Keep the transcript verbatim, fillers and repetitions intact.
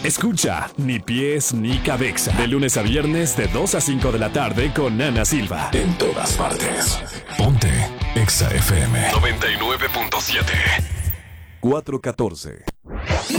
Escucha Ni Pies Ni Cabeza. De lunes a viernes de dos a cinco de la tarde con Ana Silva. En todas partes. Ponte Exa F M noventa y nueve punto siete. cuatro catorce.